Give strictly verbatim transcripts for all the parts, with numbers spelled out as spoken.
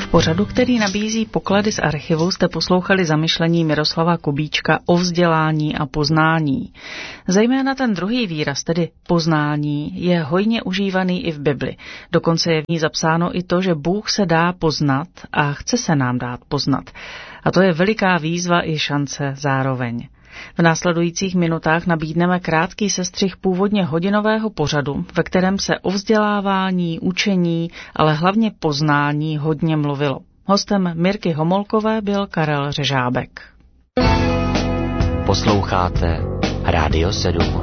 Pořadu, který nabízí poklady z archivu, jste poslouchali zamyšlení Miroslava Kubíčka o vzdělání a poznání. Zejména ten druhý výraz, tedy poznání, je hojně užívaný i v Bibli. Dokonce je v ní zapsáno i to, že Bůh se dá poznat a chce se nám dát poznat. A to je veliká výzva i šance zároveň. V následujících minutách nabídneme krátký sestřih původně hodinového pořadu, ve kterém se o vzdělávání, učení, ale hlavně poznání hodně mluvilo. Hostem Mirky Homolkové byl Karel Řežábek. Posloucháte Rádio sedm.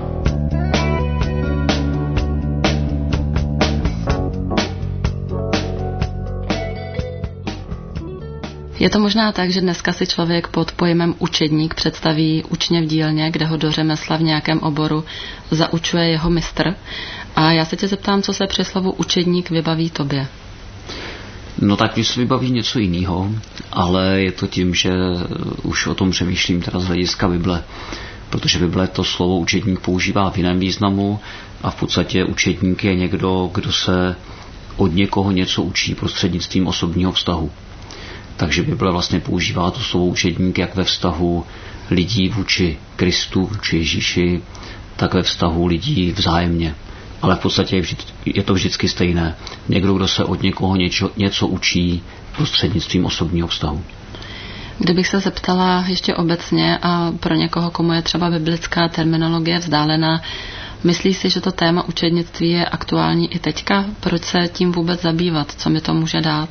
Je to možná tak, že dneska si člověk pod pojmem učedník představí učně v dílně, kde ho do řemesla v nějakém oboru zaučuje jeho mistr. A já se tě zeptám, co se při slovu učedník vybaví tobě? No tak mi se vybaví něco jiného, ale je to tím, že už o tom přemýšlím teda z hlediska Bible, protože Bible to slovo učedník používá v jiném významu a v podstatě učedník je někdo, kdo se od někoho něco učí prostřednictvím osobního vztahu. Takže Bible vlastně používá to slovo učedník jak ve vztahu lidí vůči Kristu, vůči Ježíši, tak ve vztahu lidí vzájemně. Ale v podstatě je to vždycky stejné. Někdo, kdo se od někoho něco, něco učí prostřednictvím osobního vztahu. Kdybych se zeptala ještě obecně a pro někoho, komu je třeba biblická terminologie vzdálená, myslíš si, že to téma učednictví je aktuální i teďka? Proč se tím vůbec zabývat? Co mi to může dát?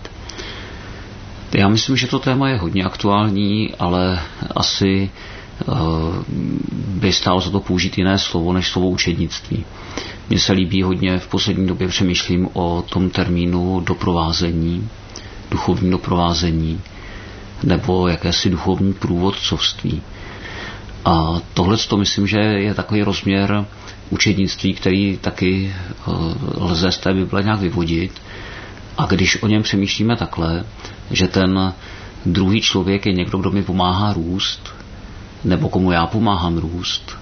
Já myslím, že to téma je hodně aktuální, ale asi uh, by stálo za to použít jiné slovo než slovo učednictví. Mně se líbí hodně, v poslední době přemýšlím o tom termínu doprovázení, duchovní doprovázení, nebo jakési duchovní průvodcovství. A tohle to myslím, že je takový rozměr učednictví, který taky uh, lze z té Bible nějak vyvodit. A když o něm přemýšlíme takhle, že ten druhý člověk je někdo, kdo mi pomáhá růst, nebo komu já pomáhám růst,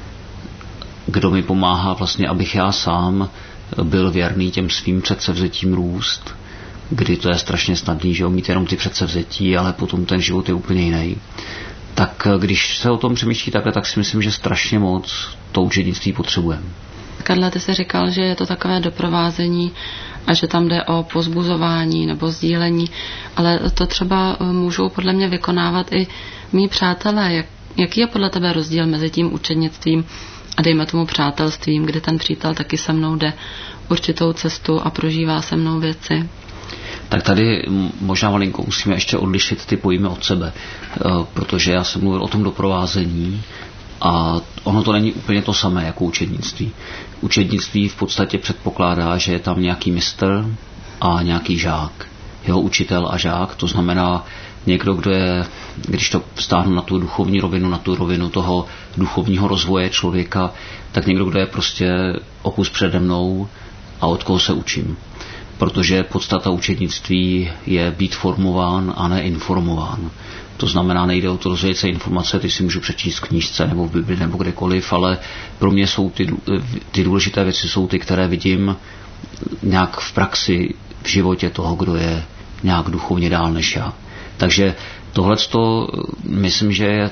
kdo mi pomáhá vlastně, abych já sám byl věrný těm svým předsevzetím růst, kdy to je strašně snadný, že mít jenom ty předsevzetí, ale potom ten život je úplně jiný. Tak když se o tom přemýšlí takhle, tak si myslím, že strašně moc to učednictví potřebujeme. Karle, ty jsi říkal, že je to takové doprovázení a že tam jde o pozbuzování nebo sdílení, ale to třeba můžou podle mě vykonávat i mý přátelé. Jak, jaký je podle tebe rozdíl mezi tím učednictvím a dejme tomu přátelstvím, kdy ten přítel taky se mnou jde určitou cestu a prožívá se mnou věci? Tak tady možná malinko musíme ještě odlišit ty pojmy od sebe, protože já jsem mluvil o tom doprovázení a ono to není úplně to samé jako učednictví. Učednictví v podstatě předpokládá, že je tam nějaký mistr a nějaký žák. Jeho učitel a žák, to znamená někdo, kdo je, když to vztáhnu na tu duchovní rovinu, na tu rovinu toho duchovního rozvoje člověka, tak někdo, kdo je prostě o kus přede mnou a od koho se učím. Protože podstata učednictví je být formován a ne informován. To znamená, nejde o to rozvědět se informace, ty si můžu přečíst v knížce nebo v Bibli nebo kdekoliv, ale pro mě jsou ty, ty důležité věci jsou ty, které vidím nějak v praxi, v životě toho, kdo je nějak duchovně dál než já. Takže tohleto myslím, že je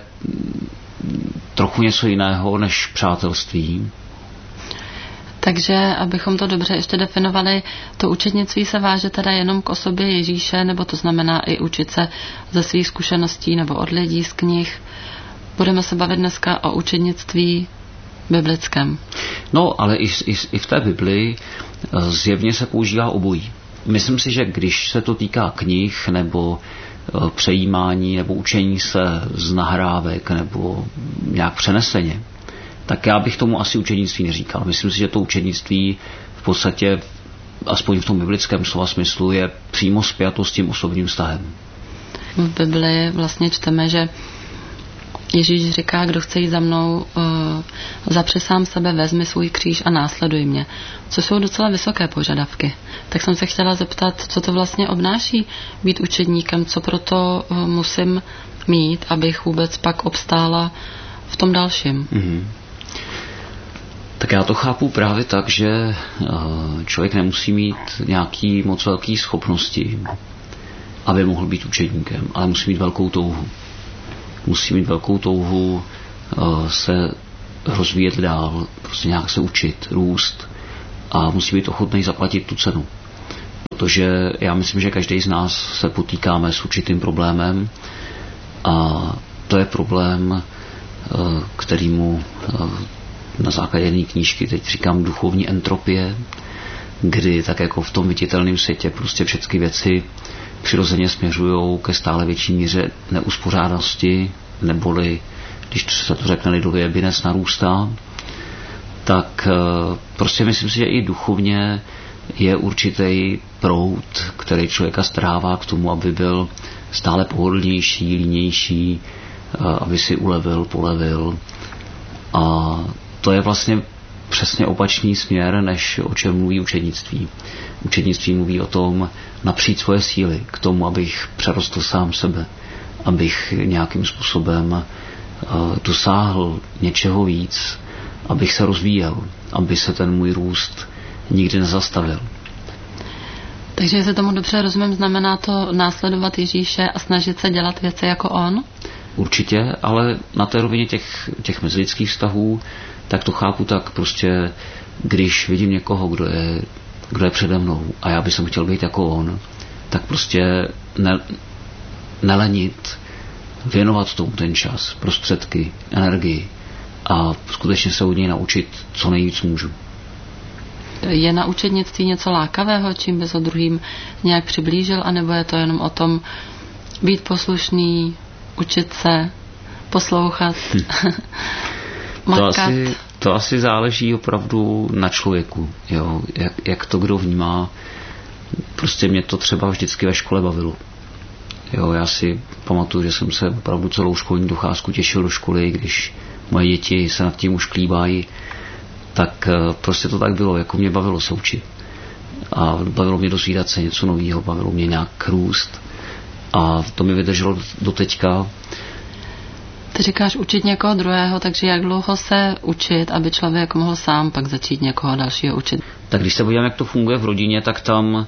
trochu něco jiného než přátelství. Takže, abychom to dobře ještě definovali, to učednictví se váže teda jenom k osobě Ježíše, nebo to znamená i učit se ze svých zkušeností nebo od lidí z knih. Budeme se bavit dneska o učednictví biblickém. No, ale i, i, i v té Bibli zjevně se používá obojí. Myslím si, že když se to týká knih nebo přejímání nebo učení se z nahrávek nebo nějak přeneseně, tak já bych tomu asi učednictví neříkal. Myslím si, že to učednictví v podstatě, aspoň v tom biblickém slova smyslu, je přímo spjato s tím osobním vztahem. V Bibli vlastně čteme, že Ježíš říká, kdo chce jít za mnou, uh, zapři sám sebe, vezmi svůj kříž a následuj mě. Co jsou docela vysoké požadavky. Tak jsem se chtěla zeptat, co to vlastně obnáší být učedníkem, co proto uh, musím mít, abych vůbec pak obstála v tom dalším. Mm-hmm. Tak já to chápu právě tak, že člověk nemusí mít nějaký moc velký schopnosti, aby mohl být učedníkem, ale musí mít velkou touhu. Musí mít velkou touhu uh, se rozvíjet dál, prostě nějak se učit, růst a musí být ochotný zaplatit tu cenu. Protože já myslím, že každý z nás se potýkáme s určitým problémem a to je problém, kterýmu na základě jedné knížky teď říkám duchovní entropie, kdy tak jako v tom viditelném světě prostě všechny věci přirozeně směřují ke stále větší míře neuspořádanosti, neboli, když se to řekne lidově, binec narůstá, tak prostě myslím si, že i duchovně je určitý proud, který člověka strává k tomu, aby byl stále pohodlnější, línější, aby si ulevil, polevil. A to je vlastně přesně opačný směr, než o čem mluví učednictví. Učednictví mluví o tom napřít svoje síly k tomu, abych přerostl sám sebe, abych nějakým způsobem dosáhl něčeho víc, abych se rozvíjel, aby se ten můj růst nikdy nezastavil. Takže jestli tomu dobře rozumím, znamená to následovat Ježíše a snažit se dělat věci jako on? Určitě, ale na té rovině těch, těch mezilidských vztahů, tak to chápu tak prostě, když vidím někoho, kdo je, kdo je přede mnou a já bych chtěl být jako on, tak prostě ne, nelenit, věnovat tomu ten čas, prostředky, energii a skutečně se od něj naučit, co nejvíc můžu. Je na učednictví něco lákavého, čím bys ho druhým nějak přiblížil, anebo je to jenom o tom být poslušný, učit se, poslouchat, hm. to, asi, to asi záleží opravdu na člověku, jo? Jak, jak to kdo vnímá. Prostě mě to třeba vždycky ve škole bavilo. Jo, já si pamatuju, že jsem se opravdu celou školní docházku těšil do školy, když moje děti se nad tím už klíbají, tak prostě to tak bylo, jako mě bavilo se učit. A bavilo mě dozvídat se něco nového, bavilo mě nějak růst. A to mi vydrželo do teďka. Ty říkáš učit někoho druhého, takže jak dlouho se učit, aby člověk mohl sám pak začít někoho dalšího učit? Tak když se podívám, jak to funguje v rodině, tak tam uh,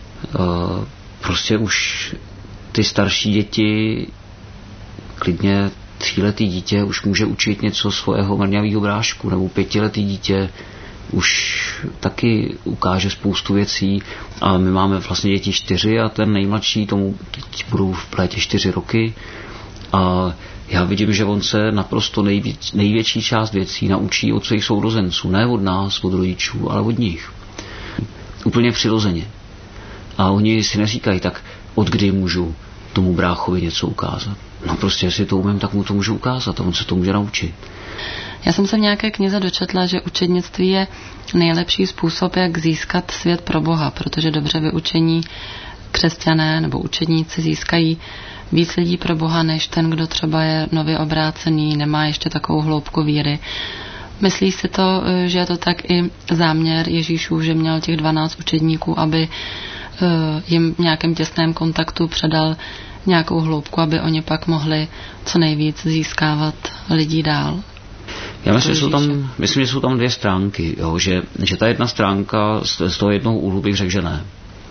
prostě už ty starší děti, klidně tříletý dítě už může učit něco svého mrňavýho brášku, nebo pětiletý dítě už taky ukáže spoustu věcí a my máme vlastně děti čtyři a ten nejmladší, tomu teď budou v létě čtyři roky a já vidím, že on se naprosto nejvíc, největší část věcí naučí od svých sourozenců, ne od nás, od rodičů, ale od nich. Úplně přirozeně. A oni si neříkají, tak od kdy můžu tomu bráchovi něco ukázat. No prostě, jestli to umím, tak mu to můžu ukázat a on se to může naučit. Já jsem se v nějaké knize dočetla, že učednictví je nejlepší způsob, jak získat svět pro Boha, protože dobře vyučení křesťané nebo učedníci získají víc lidí pro Boha, než ten, kdo třeba je nově obrácený, nemá ještě takovou hloubku víry. Myslíš si to, že je to tak i záměr Ježíšů, že měl těch dvanáct učedníků, aby jim v nějakém těsném kontaktu předal nějakou hloubku, aby oni pak mohli co nejvíc získávat lidí dál? Já myslím, že jsou tam, myslím, že jsou tam dvě stránky, jo, že, že ta jedna stránka z, z toho jednoho úhlu bych řekl, že ne.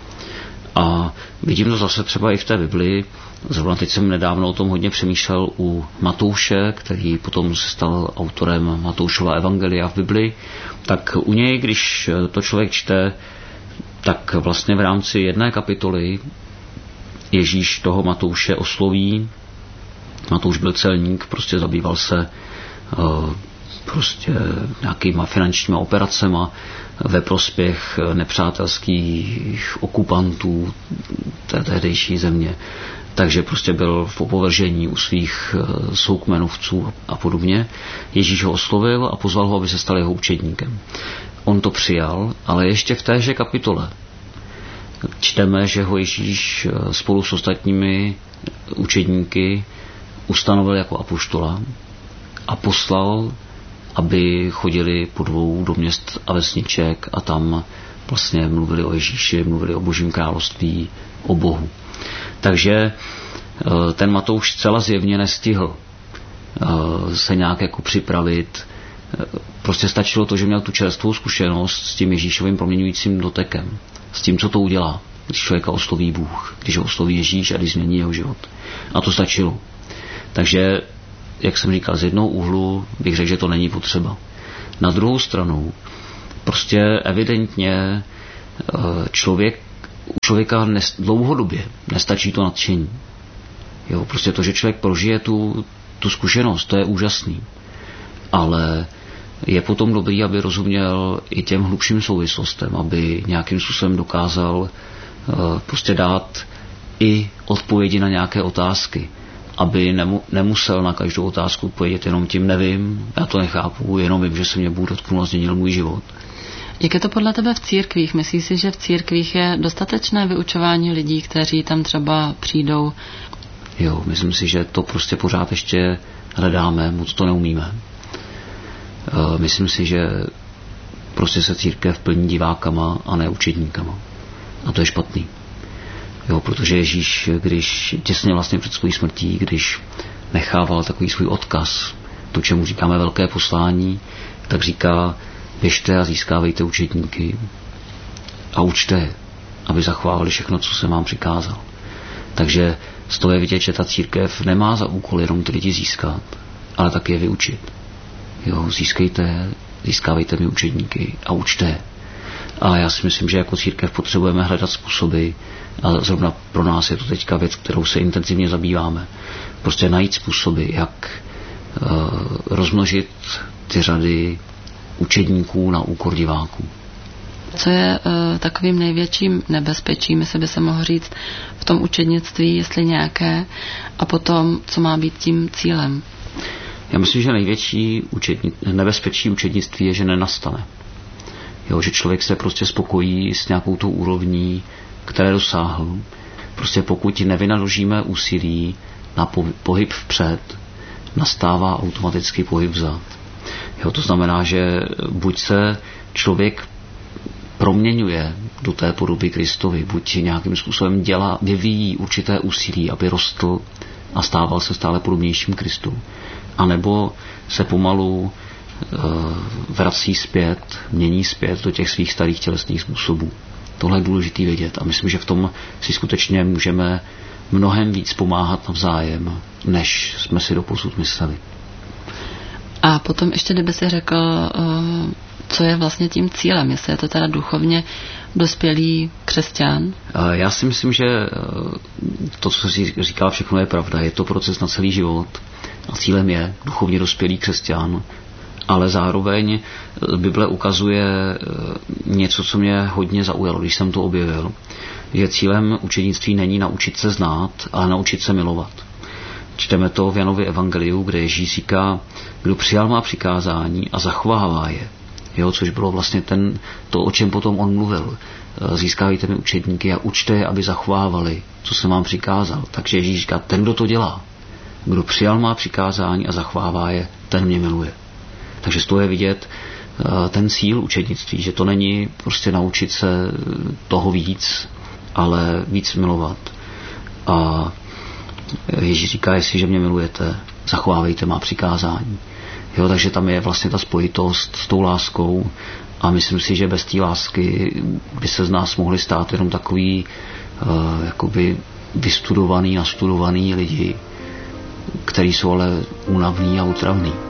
A vidím to zase třeba i v té Biblii. Zrovna teď jsem nedávno o tom hodně přemýšlel u Matouše, který potom se stal autorem Matoušova evangelia v Biblii. Tak u něj, když to člověk čte, tak vlastně v rámci jedné kapitoly Ježíš toho Matouše osloví. Matouš byl celník, prostě zabýval se uh, prostě nějakýma finančníma operacema ve prospěch nepřátelských okupantů té tehdejší země. Takže prostě byl v opovržení u svých uh, soukmenovců a podobně. Ježíš ho oslovil a pozval ho, aby se stal jeho učedníkem. On to přijal, ale ještě v téže kapitole čteme, že ho Ježíš spolu s ostatními učedníky ustanovil jako apoštola a poslal, aby chodili po dvou do měst a vesniček a tam vlastně mluvili o Ježíši, mluvili o Božím království, o Bohu. Takže ten Matouš zcela zjevně nestihl se nějak jako připravit. Prostě stačilo to, že měl tu čerstvou zkušenost s tím Ježíšovým proměňujícím dotekem, s tím, co to udělá. když člověka osloví Bůh, když ho osloví Ježíš a když změní jeho život. A to stačilo. Takže, jak jsem říkal, z jednoho úhlu bych řekl, že to není potřeba. Na druhou stranu, prostě evidentně člověk, u člověka nes, dlouhodobě nestačí to nadšení. Jo, prostě to, že člověk prožije tu, tu zkušenost, to je úžasný. Ale je potom dobrý, aby rozuměl i těm hlubším souvislostem, aby nějakým způsobem dokázal uh, prostě dát i odpovědi na nějaké otázky. Aby nemu, nemusel na každou otázku odpovědět jenom tím nevím, já to nechápu, jenom vím, že se mě Bůh dotknul a změnil můj život. Jak je to podle tebe v církvích? Myslíš si, že v církvích je dostatečné vyučování lidí, kteří tam třeba přijdou? Jo, myslím si, že to prostě pořád ještě hledáme, moc to neumíme. Myslím si, že prostě se církev plní divákama a ne učedníkama. A to je špatný. Jo, protože Ježíš, když těsně vlastně před svou smrtí, když nechával takový svůj odkaz, to, čemu říkáme velké poslání, tak říká, běžte a získávejte učedníky a učte je, aby zachovávali všechno, co jsem vám přikázal. Takže z toho je vidět, že ta církev nemá za úkol jenom ty lidi získat, ale taky je vyučit. Jo, získejte, získávejte mi učedníky a učte je. A já si myslím, že jako církev potřebujeme hledat způsoby, a zrovna pro nás je to teďka věc, kterou se intenzivně zabýváme. Prostě najít způsoby, jak uh, rozmnožit ty řady učedníků na úkor diváků. Co je uh, takovým největším nebezpečím, jestli by se mohl říct, v tom učednictví, jestli nějaké, a potom, co má být tím cílem? Já myslím, že největší učedni, nebezpečí učednictví je, že nenastane. Jo, že člověk se prostě spokojí s nějakou tou úrovní, které dosáhl. Prostě pokud nevynaložíme úsilí na pohyb vpřed, nastává automaticky pohyb vzad. Jo, to znamená, že buď se člověk proměňuje do té podoby Kristovi, buď nějakým způsobem dělá, vyvíjí určité úsilí, aby rostl a stával se stále podobnějším Kristu. A nebo se pomalu e, vrací zpět, mění zpět do těch svých starých tělesných způsobů. Tohle je důležitý vědět a myslím, že v tom si skutečně můžeme mnohem víc pomáhat navzájem, než jsme si doposud mysleli. A potom ještě, kdyby si řekl, co je vlastně tím cílem, jestli je to teda duchovně dospělý křesťan? Já si myslím, že to, co si říká, všechno je pravda. Je to proces na celý život a cílem je duchovně dospělý křesťan, ale zároveň Bible ukazuje něco, co mě hodně zaujalo, když jsem to objevil, že cílem učednictví není naučit se znát, ale naučit se milovat. Čteme to v Janově evangeliu, kde Ježíš říká, kdo přijal má přikázání a zachovává je. Jo, což bylo vlastně ten, to, o čem potom on mluvil. Získávejte mi učedníky a učte je, aby zachovávali, co jsem vám přikázal. Takže Ježíš říká, ten, kdo to dělá, kdo přijal má přikázání a zachovává je, ten mě miluje. Takže z toho je vidět ten cíl učednictví, že to není prostě naučit se toho víc, ale víc milovat. A Ježíš říká, jestliže mě milujete, zachovávejte má přikázání. Jo, takže tam je vlastně ta spojitost s tou láskou a myslím si, že bez té lásky by se z nás mohli stát jenom takový uh, jakoby vystudovaný, nastudovaný lidi, kteří jsou ale únavní a utravní.